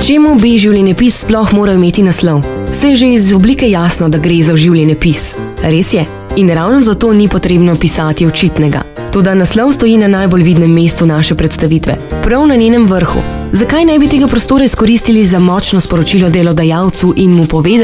Čemu bi življenjepis sploh moral imeti naslov? Saj je že iz oblike jasno, da gre za življenjepis. Res je. In ravno zato ni potrebno pisati očitnega. Toda naslov stoji na najbolj vidnem mestu naše predstavitve, prav na njenem vrhu. Zakaj ne bi tega prostora izkoristili za močno sporočilo delodajalcu in mu povedali,